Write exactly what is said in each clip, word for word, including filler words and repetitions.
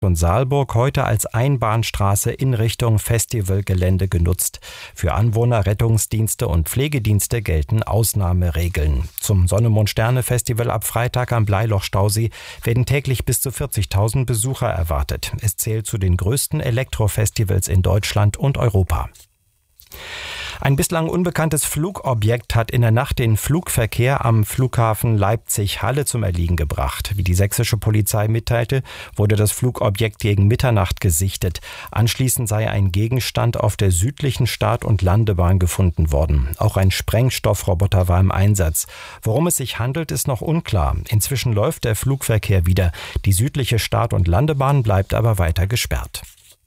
und Saalburg heute als Einbahnstraße in Richtung Festivalgelände genutzt. Für Anwohner, Rettungsdienste und Pflegedienste gelten Ausnahmeregeln. Zum Sonne-Mond-Sterne-Festival ab Freitag am Bleiloch-Stausee werden täglich bis zu vierzigtausend Besucher erwartet. Es zählt zu den größten Elektrofestivals in Deutschland und Europa. Ein bislang unbekanntes Flugobjekt hat in der Nacht den Flugverkehr am Flughafen Leipzig-Halle zum Erliegen gebracht. Wie die sächsische Polizei mitteilte, wurde das Flugobjekt gegen Mitternacht gesichtet. Anschließend sei ein Gegenstand auf der südlichen Start- und Landebahn gefunden worden. Auch ein Sprengstoffroboter war im Einsatz. Worum es sich handelt, ist noch unklar. Inzwischen läuft der Flugverkehr wieder. Die südliche Start- und Landebahn bleibt aber weiter gesperrt.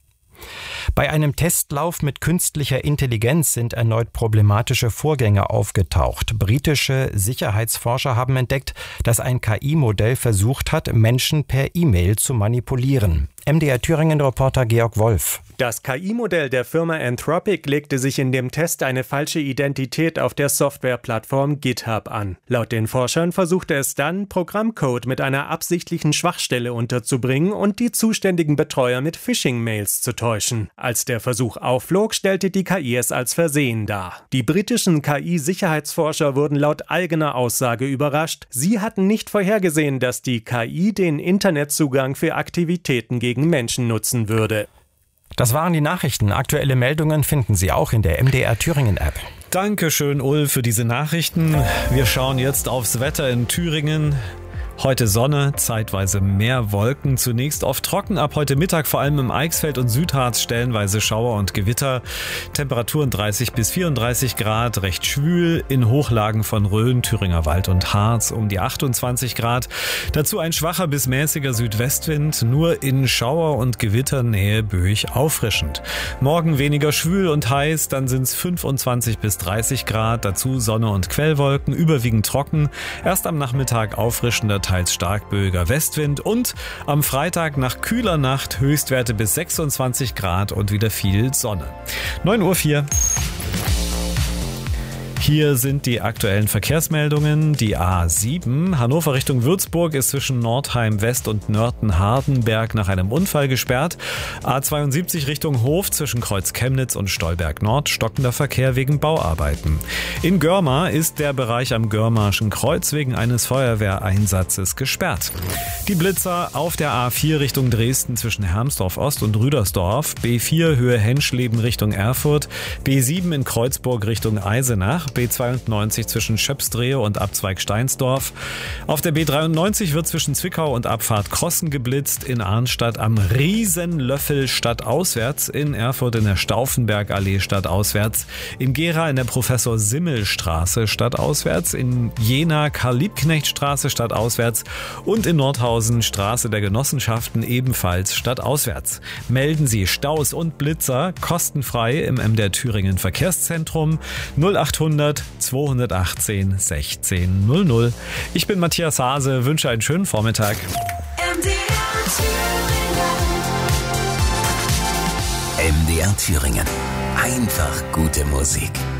Bei einem Testlauf mit künstlicher Intelligenz sind erneut problematische Vorgänge aufgetaucht. Britische Sicherheitsforscher haben entdeckt, dass ein K I-Modell versucht hat, Menschen per E-Mail zu manipulieren. M D R Thüringen-Reporter Georg Wolf. Das K I-Modell der Firma Anthropic legte sich in dem Test eine falsche Identität auf der Softwareplattform GitHub an. Laut den Forschern versuchte es dann, Programmcode mit einer absichtlichen Schwachstelle unterzubringen und die zuständigen Betreuer mit Phishing-Mails zu täuschen. Als der Versuch aufflog, stellte die K I es als Versehen dar. Die britischen K I-Sicherheitsforscher wurden laut eigener Aussage überrascht. Sie hatten nicht vorhergesehen, dass die K I den Internetzugang für Aktivitäten gegen Menschen nutzen würde. Das waren die Nachrichten. Aktuelle Meldungen finden Sie auch in der M D R Thüringen App. Dankeschön, Ulf, für diese Nachrichten. Wir schauen jetzt aufs Wetter in Thüringen. Heute Sonne, zeitweise mehr Wolken, zunächst oft trocken, ab heute Mittag vor allem im Eichsfeld und Südharz stellenweise Schauer und Gewitter. Temperaturen dreißig bis vierunddreißig Grad, recht schwül, in Hochlagen von Rhön, Thüringer Wald und Harz um die achtundzwanzig Grad. Dazu ein schwacher bis mäßiger Südwestwind, nur in Schauer- und Gewitternähe böig auffrischend. Morgen weniger schwül und heiß, dann sind es fünfundzwanzig bis dreißig Grad, dazu Sonne und Quellwolken, überwiegend trocken. Erst am Nachmittag auffrischender, teils stark böiger Westwind und am Freitag nach kühler Nacht Höchstwerte bis sechsundzwanzig Grad und wieder viel Sonne. neun Uhr vier. Hier sind die aktuellen Verkehrsmeldungen. Die A sieben, Hannover Richtung Würzburg, ist zwischen Nordheim West und Nörten-Hardenberg nach einem Unfall gesperrt. A zweiundsiebzig Richtung Hof zwischen Kreuz Chemnitz und Stolberg Nord, stockender Verkehr wegen Bauarbeiten. In Görma ist der Bereich am Görmarschen Kreuz wegen eines Feuerwehreinsatzes gesperrt. Die Blitzer auf der A vier Richtung Dresden zwischen Hermsdorf Ost und Rüdersdorf, B vier Höhe Henschleben Richtung Erfurt, B sieben in Kreuzburg Richtung Eisenach, B zweiundneunzig zwischen Schöpsdrehe und Abzweig Steinsdorf. Auf der B dreiundneunzig wird zwischen Zwickau und Abfahrt Krossen geblitzt, in Arnstadt am Riesenlöffel stadtauswärts, in Erfurt in der Stauffenbergallee stadtauswärts, in Gera in der Professor-Simmel-Straße stadtauswärts, in Jena Karl-Liebknecht-Straße stadtauswärts und in Nordhausen Straße der Genossenschaften ebenfalls stadtauswärts. Melden Sie Staus und Blitzer kostenfrei im M D R Thüringen Verkehrszentrum null achthundert zweihundertachtzehn sechzehn null null. Ich bin Matthias Hase, wünsche einen schönen Vormittag. M D R Thüringen. M D R Thüringen. Einfach gute Musik.